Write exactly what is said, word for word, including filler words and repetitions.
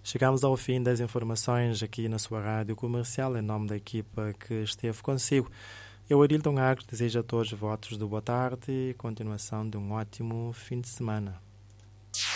Chegamos ao fim das informações aqui na sua rádio comercial, em nome da equipa que esteve consigo. Eu, Arilton Agro, desejo a todos votos de boa tarde e continuação de um ótimo fim de semana.